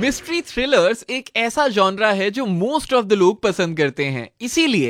Mystery thrillers एक ऐसा genre है जो मोस्ट ऑफ द लोग पसंद करते हैं, इसीलिए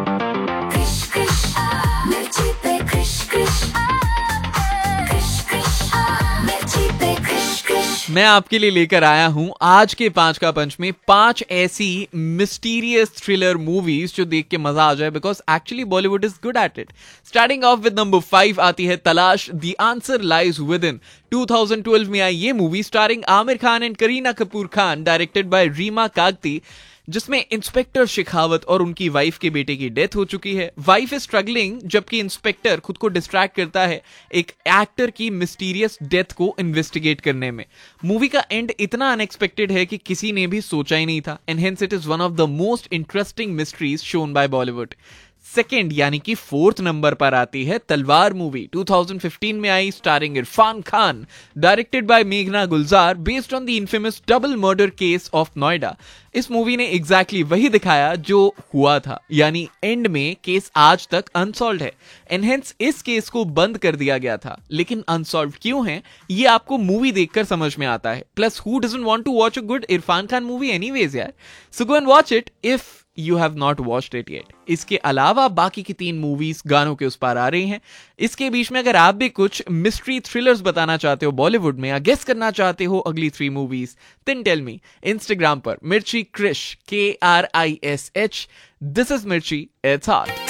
मैं आपके लिए लेकर आया हूं आज के 5 का पंच में 5 ऐसी मिस्टीरियस थ्रिलर मूवीज जो देख के मजा आ जाए, because actually Bollywood is good at it. Starting of with number 5 आती है तलाश, the answer lies with in. 2012 में आई ये movie starring Aamir Khan and Kareena Kapoor Khan, directed by Reema कागती, जिसमें इंस्पेक्टर शेखावत और उनकी वाइफ के बेटे की डेथ हो चुकी है। वाइफ इज स्ट्रगलिंग जबकि इंस्पेक्टर खुद को डिस्ट्रैक्ट करता है एक एक्टर की मिस्टीरियस डेथ को इन्वेस्टिगेट करने में। मूवी का एंड इतना अनएक्सपेक्टेड है कि किसी ने भी सोचा ही नहीं था, and hence it is one of the most interesting mysteries shown by Bollywood. Second यानी कि 4th नंबर पर आती है तलवार मूवी। 2015 में आई, starring Irfan Khan, directed by मेघना गुलजार, based on the infamous double murder case of Noida. इस मूवी ने एग्जैक्टली वही दिखाया जो हुआ था, यानी एंड में केस आज तक अनसॉल्व है, एंड हेंस इस केस को बंद कर दिया गया था। लेकिन अनसॉल्व क्यों है ये आपको मूवी देखकर समझ में आता है। Plus who doesn't want to watch a good Irfan Khan movie anyways यार। सो go and watch it if You have not watched it yet. इसके अलावा बाकी की 3 मूवीज गानों के उस पार आ रही हैं। इसके बीच में अगर आप भी कुछ मिस्ट्री थ्रिलर्स बताना चाहते हो बॉलीवुड में, या गेस करना चाहते हो अगली 3 movies, then tell me। Instagram पर मिर्ची क्रिश, KRISH। दिस इज मिर्ची, इट्स हॉट।